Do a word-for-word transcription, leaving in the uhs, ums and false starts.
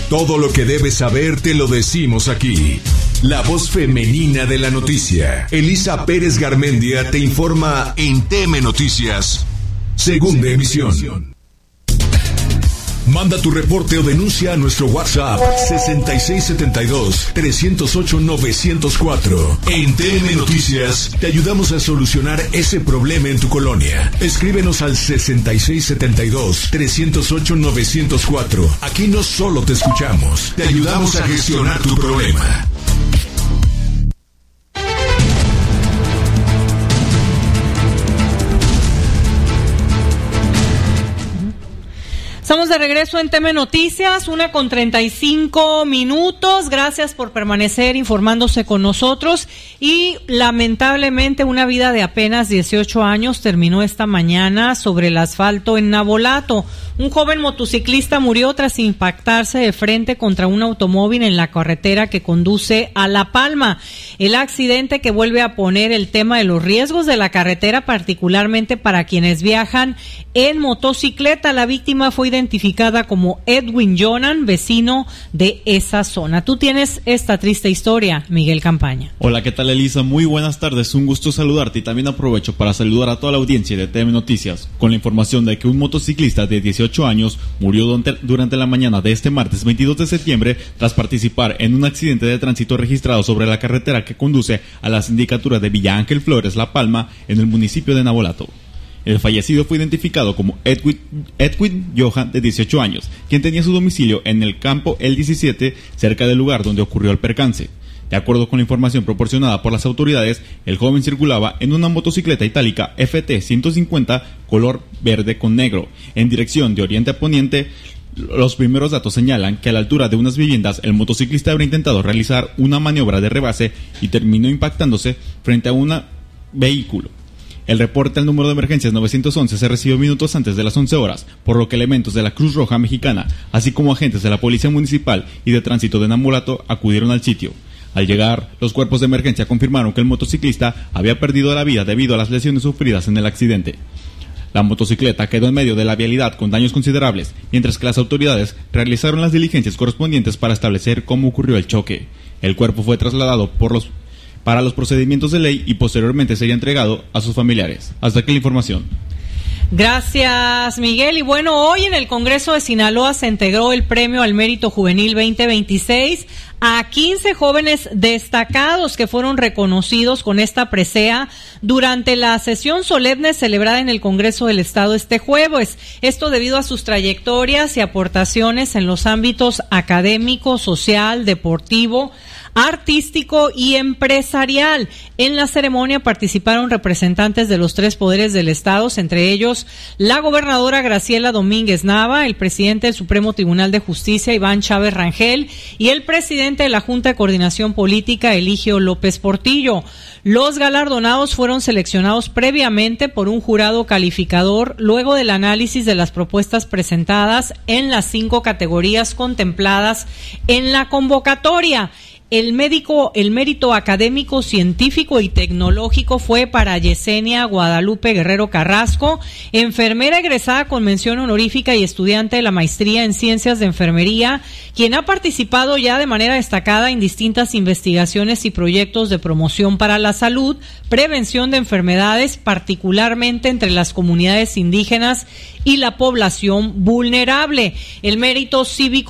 Todo lo que debes saber te lo decimos aquí. La voz femenina de la noticia. Elisa Pérez Garmendia te informa en T M Noticias, segunda emisión. Manda tu reporte o denuncia a nuestro WhatsApp sesenta y seis setenta y dos, trescientos ocho, novecientos cuatro. En T M Noticias te ayudamos a solucionar ese problema en tu colonia. Escríbenos al sesenta y seis setenta y dos, trescientos ocho, novecientos cuatro. Aquí no solo te escuchamos, te ayudamos a gestionar tu problema. Estamos de regreso en T M Noticias, una con treinta y cinco minutos. Gracias por permanecer informándose con nosotros. Y lamentablemente una vida de apenas dieciocho años terminó esta mañana sobre el asfalto en Navolato. Un joven motociclista murió tras impactarse de frente contra un automóvil en la carretera que conduce a La Palma. El accidente que vuelve a poner el tema de los riesgos de la carretera, particularmente para quienes viajan en motocicleta. La víctima fue identificada como Edwin Jonan, vecino de esa zona. Tú tienes esta triste historia, Miguel Campaña. Hola, ¿qué tal, Elisa? Muy buenas tardes, un gusto saludarte y también aprovecho para saludar a toda la audiencia de T M Noticias con la información de que un motociclista de dieciocho años murió durante la mañana de este martes veintidós de septiembre tras participar en un accidente de tránsito registrado sobre la carretera que conduce a la sindicatura de Villa Ángel Flores, La Palma, en el municipio de Navolato. El fallecido fue identificado como Edwin, Edwin Johan, de dieciocho años, quien tenía su domicilio en el campo El diecisiete, cerca del lugar donde ocurrió el percance. De acuerdo con la información proporcionada por las autoridades, el joven circulaba en una motocicleta itálica F T ciento cincuenta color verde con negro, en dirección de oriente a poniente. Los primeros datos señalan que a la altura de unas viviendas el motociclista habría intentado realizar una maniobra de rebase y terminó impactándose frente a un vehículo. El reporte al número de emergencias nueve once se recibió minutos antes de las once horas, por lo que elementos de la Cruz Roja Mexicana, así como agentes de la Policía Municipal y de Tránsito de Navolato acudieron al sitio. Al llegar, los cuerpos de emergencia confirmaron que el motociclista había perdido la vida debido a las lesiones sufridas en el accidente. La motocicleta quedó en medio de la vialidad con daños considerables, mientras que las autoridades realizaron las diligencias correspondientes para establecer cómo ocurrió el choque. El cuerpo fue trasladado por los, para los procedimientos de ley y posteriormente sería entregado a sus familiares. Hasta aquí la información. Gracias, Miguel. Y bueno, hoy en el Congreso de Sinaloa se integró el Premio al Mérito Juvenil veinte veintiséis a quince jóvenes destacados que fueron reconocidos con esta presea durante la sesión solemne celebrada en el Congreso del Estado este jueves. Esto debido a sus trayectorias y aportaciones en los ámbitos académico, social, deportivo, artístico y empresarial. En la ceremonia participaron representantes de los tres poderes del Estado, entre ellos la gobernadora Graciela Domínguez Nava, el presidente del Supremo Tribunal de Justicia, Iván Chávez Rangel, y el presidente de la Junta de Coordinación Política, Eligio López Portillo. Los galardonados fueron seleccionados previamente por un jurado calificador luego del análisis de las propuestas presentadas en las cinco categorías contempladas en la convocatoria. El médico, el mérito académico, científico y tecnológico fue para Yesenia Guadalupe Guerrero Carrasco, enfermera egresada con mención honorífica y estudiante de la maestría en Ciencias de Enfermería, quien ha participado ya de manera destacada en distintas investigaciones y proyectos de promoción para la salud, prevención de enfermedades, particularmente entre las comunidades indígenas y la población vulnerable. El mérito cívico